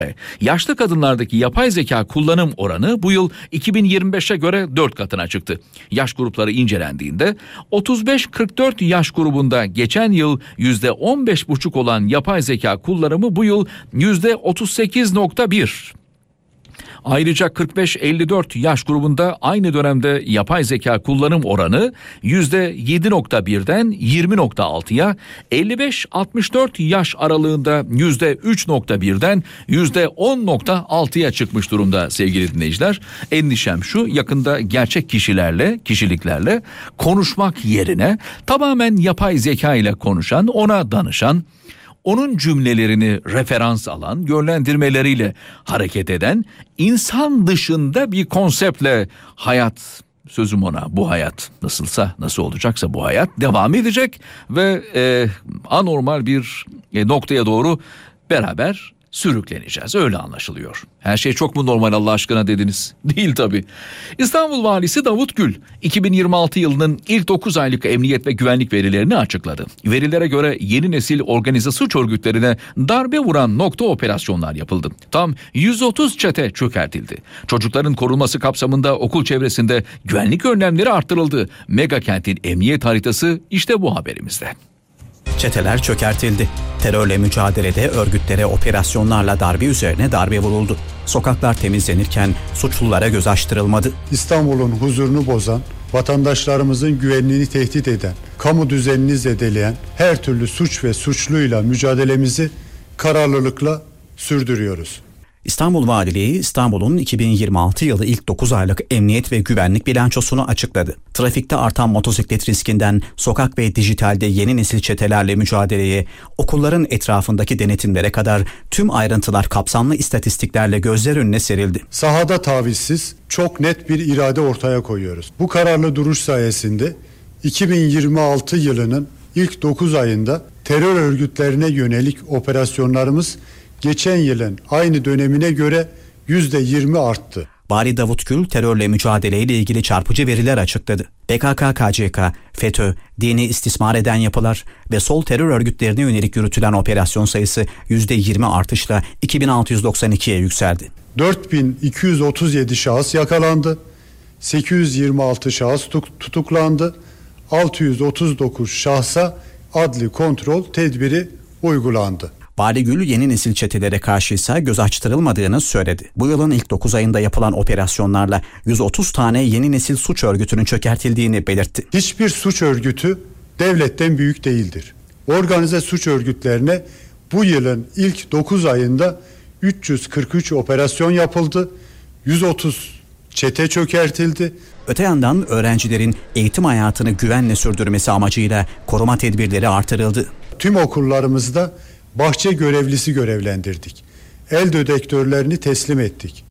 Yaşlı kadınlardaki yapay zeka kullanım oranı bu yıl 2025'e göre 4 katına çıktı. Yaş grupları incelendiğinde 35-44 yaş grubunda geçen yıl %15,5 olan yapay zeka kullanımı bu yıl %38,1. Ayrıca 45-54 yaş grubunda aynı dönemde yapay zeka kullanım oranı %7,1'den 20,6'ya, 55-64 yaş aralığında %3,1'den %10,6'ya çıkmış durumda sevgili dinleyiciler. Endişem şu: yakında gerçek kişiliklerle konuşmak yerine tamamen yapay zeka ile konuşan, ona danışan, onun cümlelerini referans alan, yönlendirmeleriyle hareket eden, insan dışında bir konseptle hayat, sözüm ona, bu hayat nasılsa, nasıl olacaksa bu hayat devam edecek ve anormal bir noktaya doğru beraber sürükleneceğiz. Öyle anlaşılıyor. Her şey çok mu normal Allah aşkına dediniz? Değil tabii. İstanbul Valisi Davut Gül 2026 yılının ilk 9 aylık emniyet ve güvenlik verilerini açıkladı. Verilere göre yeni nesil organize suç örgütlerine darbe vuran nokta operasyonlar yapıldı. Tam 130 çete çökertildi. Çocukların korunması kapsamında okul çevresinde güvenlik önlemleri arttırıldı. Mega kentin emniyet haritası işte bu haberimizde. Çeteler çökertildi. Terörle mücadelede örgütlere operasyonlarla darbe üzerine darbe vuruldu. Sokaklar temizlenirken suçlulara göz açtırılmadı. İstanbul'un huzurunu bozan, vatandaşlarımızın güvenliğini tehdit eden, kamu düzenini zedeleyen her türlü suç ve suçluyla mücadelemizi kararlılıkla sürdürüyoruz. İstanbul Valiliği İstanbul'un 2026 yılı ilk 9 aylık emniyet ve güvenlik bilançosunu açıkladı. Trafikte artan motosiklet riskinden sokak ve dijitalde yeni nesil çetelerle mücadeleye, okulların etrafındaki denetimlere kadar tüm ayrıntılar kapsamlı istatistiklerle gözler önüne serildi. Sahada tavizsiz, çok net bir irade ortaya koyuyoruz. Bu kararlı duruş sayesinde 2026 yılının ilk 9 ayında terör örgütlerine yönelik operasyonlarımız geçen yılın aynı dönemine göre %20 arttı. Vali Davut Gül terörle mücadeleyle ilgili çarpıcı veriler açıkladı. PKK, KCK, FETÖ, dini istismar eden yapılar ve sol terör örgütlerine yönelik yürütülen operasyon sayısı %20 artışla 2692'ye yükseldi. 4237 şahıs yakalandı, 826 şahıs tutuklandı, 639 şahsa adli kontrol tedbiri uygulandı. Vali Gül yeni nesil çetelere karşı ise göz açtırılmadığını söyledi. Bu yılın ilk 9 ayında yapılan operasyonlarla 130 tane yeni nesil suç örgütünün çökertildiğini belirtti. Hiçbir suç örgütü devletten büyük değildir. Organize suç örgütlerine bu yılın ilk 9 ayında 343 operasyon yapıldı, 130 çete çökertildi. Öte yandan öğrencilerin eğitim hayatını güvenle sürdürmesi amacıyla koruma tedbirleri artırıldı. Tüm okullarımızda bahçe görevlisi görevlendirdik. El dedektörlerini teslim ettik.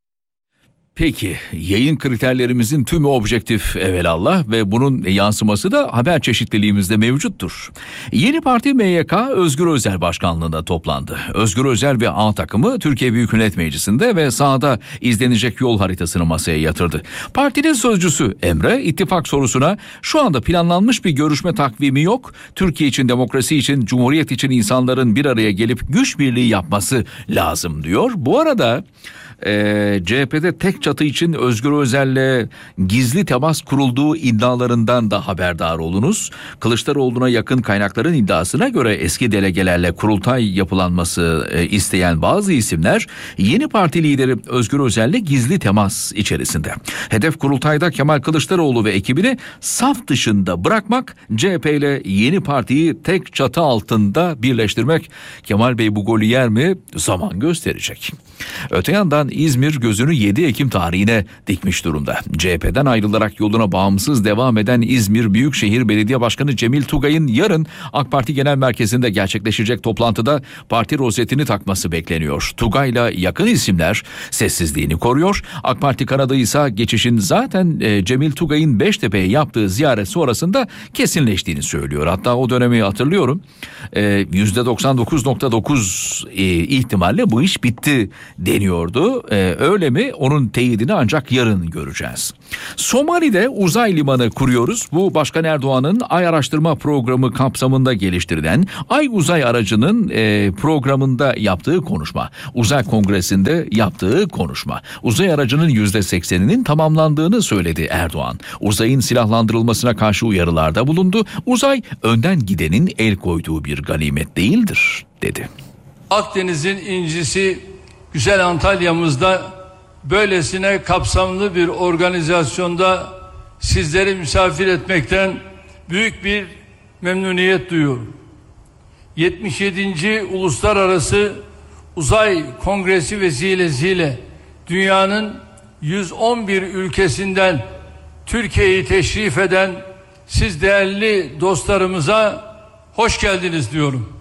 Peki, yayın kriterlerimizin tümü objektif evelallah ve bunun yansıması da haber çeşitliliğimizde mevcuttur. Yeni parti MYK Özgür Özel başkanlığında toplandı. Özgür Özel ve A takımı Türkiye Büyük Millet Meclisi'nde ve sahada izlenecek yol haritasını masaya yatırdı. Partinin sözcüsü Emre, ittifak sorusuna şu anda planlanmış bir görüşme takvimi yok. Türkiye için, demokrasi için, cumhuriyet için insanların bir araya gelip güç birliği yapması lazım diyor. Bu arada CHP'de tek çatı için Özgür Özel'le gizli temas kurulduğu iddialarından da haberdar olunuz. Kılıçdaroğlu'na yakın kaynakların iddiasına göre eski delegelerle kurultay yapılanması isteyen bazı isimler yeni parti lideri Özgür Özel'le gizli temas içerisinde. Hedef kurultayda Kemal Kılıçdaroğlu ve ekibini saf dışında bırakmak, CHP ile yeni partiyi tek çatı altında birleştirmek. Kemal Bey bu golü yer mi? Zaman gösterecek. Öte yandan İzmir gözünü 7 Ekim tarihine dikmiş durumda. CHP'den ayrılarak yoluna bağımsız devam eden İzmir Büyükşehir Belediye Başkanı Cemil Tugay'ın yarın AK Parti Genel Merkezi'nde gerçekleşecek toplantıda parti rozetini takması bekleniyor. Tugay'la yakın isimler sessizliğini koruyor. AK Parti kanadı ise geçişin zaten Cemil Tugay'ın Beştepe'ye yaptığı ziyaret sonrasında kesinleştiğini söylüyor. Hatta o dönemi hatırlıyorum. %99,9 ihtimalle bu iş bitti deniyordu. mu öyle mi onun teyidini ancak yarın göreceğiz. Somali'de uzay limanı kuruyoruz. Bu Başkan Erdoğan'ın Ay Araştırma Programı kapsamında geliştirilen Ay uzay aracının programında yaptığı konuşma. Uzay Kongresi'nde yaptığı konuşma. Uzay aracının %80'inin tamamlandığını söyledi Erdoğan. Uzayın silahlandırılmasına karşı uyarılarda bulundu. Uzay önden gidenin el koyduğu bir ganimet değildir dedi. Akdeniz'in incisi güzel Antalya'mızda böylesine kapsamlı bir organizasyonda sizleri misafir etmekten büyük bir memnuniyet duyuyorum. 77. Uluslararası Uzay Kongresi vesilesiyle dünyanın 111 ülkesinden Türkiye'yi teşrif eden siz değerli dostlarımıza hoş geldiniz diyorum.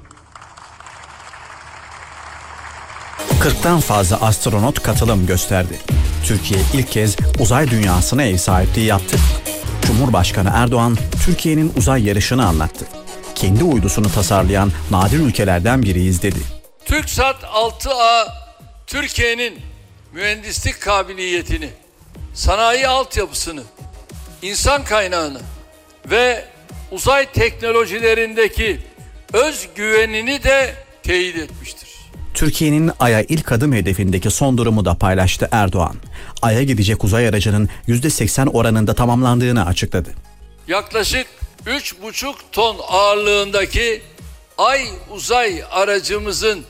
40'tan fazla astronot katılım gösterdi. Türkiye ilk kez uzay dünyasına ev sahipliği yaptı. Cumhurbaşkanı Erdoğan Türkiye'nin uzay yarışını anlattı. Kendi uydusunu tasarlayan nadir ülkelerden biriyiz dedi. TürkSat 6A Türkiye'nin mühendislik kabiliyetini, sanayi altyapısını, insan kaynağını ve uzay teknolojilerindeki özgüvenini de teyit etmiştir. Türkiye'nin Ay'a ilk adım hedefindeki son durumu da paylaştı Erdoğan. Ay'a gidecek uzay aracının %80 oranında tamamlandığını açıkladı. Yaklaşık 3,5 ton ağırlığındaki Ay uzay aracımızın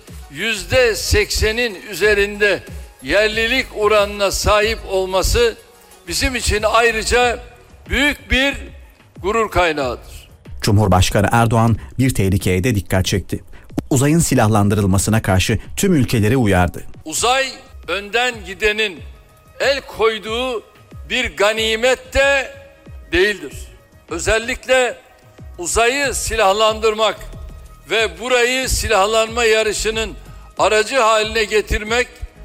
%80'in üzerinde yerlilik oranına sahip olması bizim için ayrıca büyük bir gurur kaynağıdır. Cumhurbaşkanı Erdoğan bir tehlikeye de dikkat çekti. Uzayın silahlandırılmasına karşı tüm ülkeleri uyardı. Uzay önden gidenin el koyduğu bir ganimet de değildir. Özellikle uzayı silahlandırmak ve burayı silahlanma yarışının aracı haline getirmek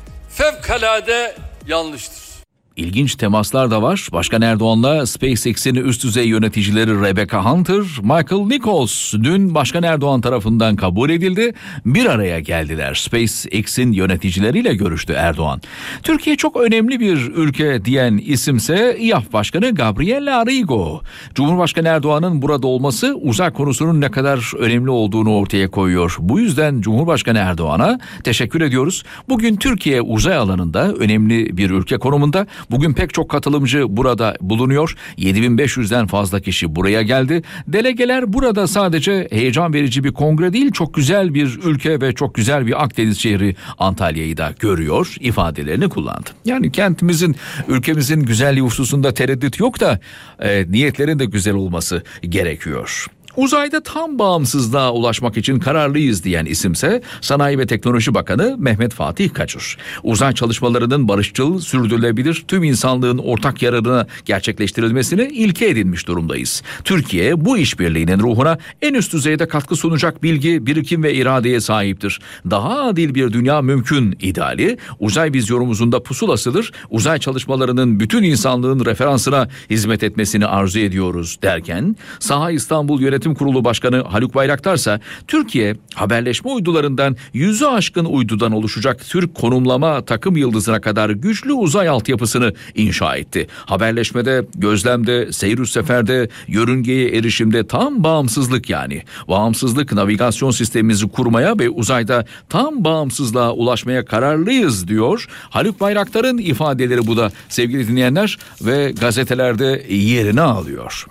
fevkalade yanlıştır. İlginç temaslar da var. Başkan Erdoğan'la SpaceX'in üst düzey yöneticileri Rebecca Hunter, Michael Nichols dün Başkan Erdoğan tarafından kabul edildi. Bir araya geldiler. SpaceX'in yöneticileriyle görüştü Erdoğan. Türkiye çok önemli bir ülke diyen isimse İAF Başkanı Gabriel Arrigo. Cumhurbaşkanı Erdoğan'ın burada olması uzay konusunun ne kadar önemli olduğunu ortaya koyuyor. Bu yüzden Cumhurbaşkanı Erdoğan'a teşekkür ediyoruz. Bugün Türkiye uzay alanında önemli bir ülke konumunda. Bugün pek çok katılımcı burada bulunuyor. 7500'den fazla kişi buraya geldi. Delegeler burada sadece heyecan verici bir kongre değil, çok güzel bir ülke ve çok güzel bir Akdeniz şehri Antalya'yı da görüyor ifadelerini kullandı. Yani kentimizin, ülkemizin güzelliği hususunda tereddüt yok da niyetlerin de güzel olması gerekiyor. Uzayda tam bağımsızlığa ulaşmak için kararlıyız diyen isimse Sanayi ve Teknoloji Bakanı Mehmet Fatih Kaçır. Uzay çalışmalarının barışçıl, sürdürülebilir, tüm insanlığın ortak yararına gerçekleştirilmesini ilke edinmiş durumdayız. Türkiye bu işbirliğinin ruhuna en üst düzeyde katkı sunacak bilgi, birikim ve iradeye sahiptir. Daha adil bir dünya mümkün ideali uzay vizyonumuzun da pusulasıdır. Uzay çalışmalarının bütün insanlığın referansına hizmet etmesini arzu ediyoruz derken Saha İstanbul Yönetim Kurulu Başkanı Haluk Bayraktar ise Türkiye haberleşme uydularından 100'ü aşkın uydudan oluşacak Türk konumlama takım yıldızına kadar güçlü uzay altyapısını inşa etti. Haberleşmede, gözlemde, seyir seferde, yörüngeye erişimde tam bağımsızlık yani. Bağımsızlık navigasyon sistemimizi kurmaya ve uzayda tam bağımsızlığa ulaşmaya kararlıyız diyor. Haluk Bayraktar'ın ifadeleri bu da sevgili dinleyenler ve gazetelerde yerini alıyor.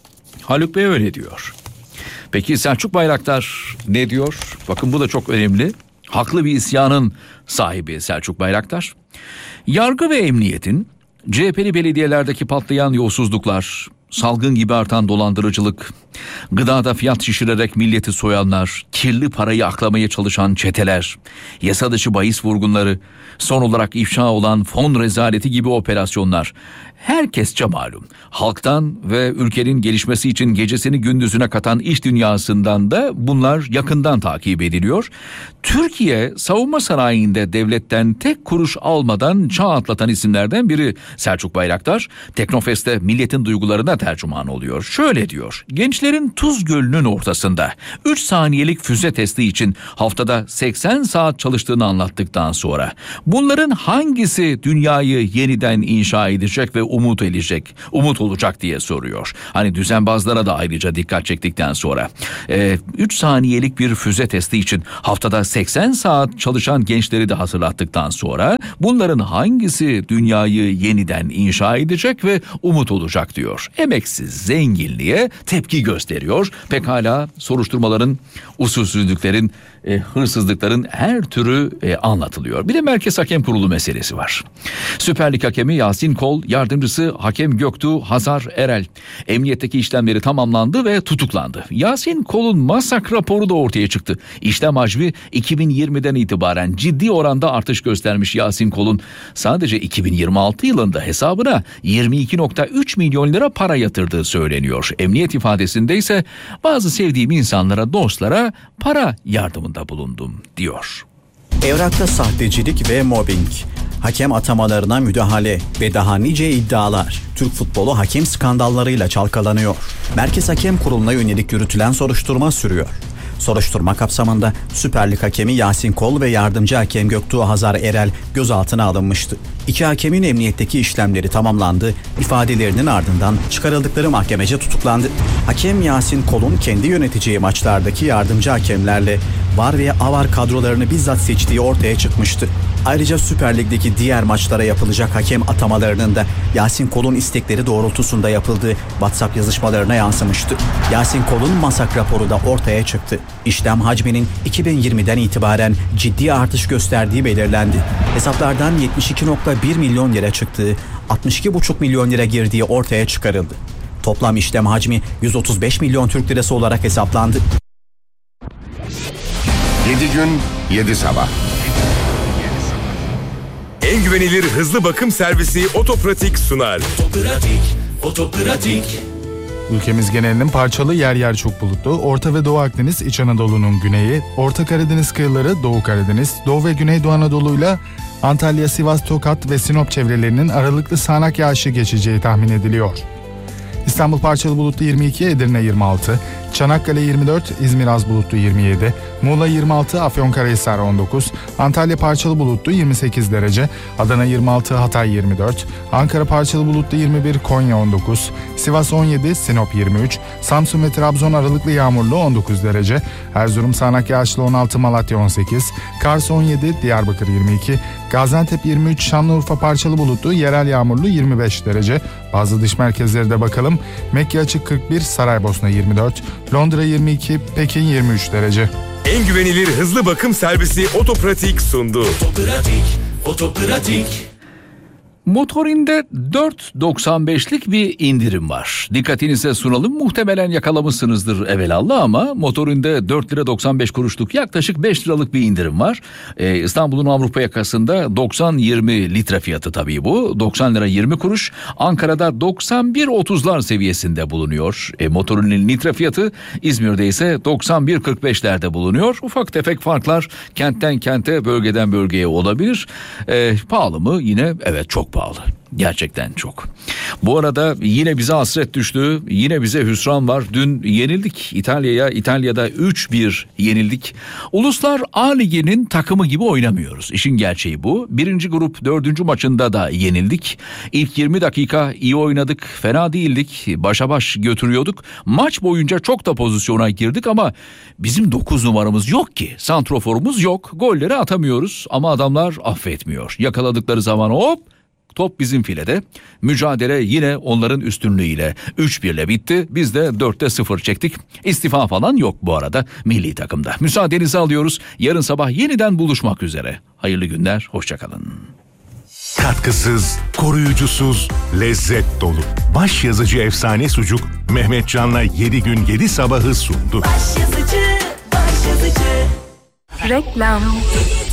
Haluk Bey öyle diyor. Peki Selçuk Bayraktar ne diyor? Bakın bu da çok önemli. Haklı bir isyanın sahibi Selçuk Bayraktar. Yargı ve emniyetin CHP'li belediyelerdeki patlayan yolsuzluklar, salgın gibi artan dolandırıcılık, gıdada fiyat şişirerek milleti soyanlar, kirli parayı aklamaya çalışan çeteler, yasa dışı bahis vurgunları, son olarak ifşa olan fon rezaleti gibi operasyonlar herkesçe malum. Halktan ve ülkenin gelişmesi için gecesini gündüzüne katan iş dünyasından da bunlar yakından takip ediliyor. Türkiye savunma sanayinde devletten tek kuruş almadan çağ atlatan isimlerden biri Selçuk Bayraktar. Teknofest'te milletin duygularına tercüman oluyor. Şöyle diyor: gençlerin Tuz Gölü'nün ortasında 3 saniyelik füze testi için haftada 80 saat çalıştığını anlattıktan sonra bunların hangisi dünyayı yeniden inşa edecek ve umut olacak diye soruyor. Hani düzenbazlara da ayrıca dikkat çektikten sonra 3 saniyelik bir füze testi için haftada 80 saat çalışan gençleri de hatırlattıktan sonra bunların hangisi dünyayı yeniden inşa edecek ve umut olacak diyor. Emeksiz zenginliğe tepki gösteriyor. Pekala soruşturmaların, usulsüzlüklerin, hırsızlıkların her türü anlatılıyor. Bir de Merkez Hakem Kurulu meselesi var. Süper Lig hakemi Yasin Kol, yardımcısı hakem Göktuğ Hazar Erel. Emniyetteki işlemleri tamamlandı ve tutuklandı. Yasin Kol'un masak raporu da ortaya çıktı. İşlem hacmi 2020'den itibaren ciddi oranda artış göstermiş. Yasin Kol'un sadece 2026 yılında hesabına 22.3 milyon lira para yatırdığı söyleniyor. Emniyet ifadesinde ise bazı sevdiğim insanlara, dostlara para yardımında bulundum diyor. Evrakta sahtecilik ve mobbing, hakem atamalarına müdahale ve daha nice iddialar Türk futbolu hakem skandallarıyla çalkalanıyor. Merkez Hakem Kurulu'na yönelik yürütülen soruşturma sürüyor. Soruşturma kapsamında Süper Lig hakemi Yasin Kol ve yardımcı hakem Göktuğ Hazar Erel gözaltına alınmıştı. İki hakemin emniyetteki işlemleri tamamlandı, ifadelerinin ardından çıkarıldıkları mahkemece tutuklandı. Hakem Yasin Kol'un kendi yöneteceği maçlardaki yardımcı hakemlerle VAR ve AVAR kadrolarını bizzat seçtiği ortaya çıkmıştı. Ayrıca Süper Lig'deki diğer maçlara yapılacak hakem atamalarının da Yasin Kol'un istekleri doğrultusunda yapıldığı WhatsApp yazışmalarına yansımıştı. Yasin Kol'un masak raporu da ortaya çıktı. İşlem hacminin 2020'den itibaren ciddi artış gösterdiği belirlendi. Hesaplardan 72.1 milyon lira çıktığı, 62,5 milyon lira girdiği ortaya çıkarıldı. Toplam işlem hacmi 135 milyon Türk lirası olarak hesaplandı. 7 gün 7 sabah. En güvenilir hızlı bakım servisi Otopratik sunar. Otopratik. Ülkemiz genelinin parçalı, yer yer çok bulutlu, Orta ve Doğu Akdeniz, İç Anadolu'nun güneyi, Orta Karadeniz kıyıları, Doğu Karadeniz, Doğu ve Güneydoğu Anadolu'yla Antalya, Sivas, Tokat ve Sinop çevrelerinin aralıklı sağanak yağışı geçeceği tahmin ediliyor. İstanbul parçalı bulutlu 22, Edirne 26, Çanakkale 24, İzmir az bulutlu 27, Muğla 26, Afyonkarahisar 19, Antalya parçalı bulutlu 28 derece, Adana 26, Hatay 24, Ankara parçalı bulutlu 21, Konya 19, Sivas 17, Sinop 23, Samsun ve Trabzon aralıklı yağmurlu 19 derece, Erzurum sağanak yağışlı 16, Malatya 18, Kars 17, Diyarbakır 22, Gaziantep 23, Şanlıurfa parçalı bulutlu yerel yağmurlu 25 derece. Bazı dış merkezlere de bakalım. Mekke açık 41, Saraybosna 24, Londra 22, Pekin 23 derece. En güvenilir hızlı bakım servisi Otopratik sundu. Otopratik. Motorin'de 4.95'lik bir indirim var. Dikkatinize sunalım. Muhtemelen yakalamışsınızdır evelallah ama Motorin'de 4 lira 95 kuruşluk yaklaşık 5 liralık bir indirim var. İstanbul'un Avrupa yakasında 90-20 litre fiyatı tabii bu. 90 lira 20 kuruş. Ankara'da 91.30'lar seviyesinde bulunuyor. Motorin'in litre fiyatı, İzmir'de ise 91.45'lerde bulunuyor. Ufak tefek farklar kentten kente, bölgeden bölgeye olabilir. Pahalı mı? Yine evet, çok pahalı. Gerçekten çok. Bu arada yine bize hasret düştü. Yine bize hüsran var. Dün yenildik İtalya'ya. İtalya'da 3-1 yenildik. Uluslar A Ligi'nin takımı gibi oynamıyoruz. İşin gerçeği bu. 1. grup 4. maçında da yenildik. İlk 20 dakika iyi oynadık. Fena değildik. Başa baş götürüyorduk. Maç boyunca çok da pozisyona girdik ama bizim 9 numaramız yok ki. Santroforumuz yok. Golleri atamıyoruz ama adamlar affetmiyor. Yakaladıkları zaman hop, top bizim filede. Mücadele yine onların üstünlüğüyle 3-1'le bitti. Biz de 4'te 0 çektik. İstifa falan yok bu arada milli takımda. Müsaadenizi alıyoruz. Yarın sabah yeniden buluşmak üzere. Hayırlı günler, hoşçakalın. Katkısız, koruyucusuz, lezzet dolu. Başyazıcı efsane sucuk Mehmetcan'la 7 gün 7 sabahı sundu. Başyazıcı. Reklam.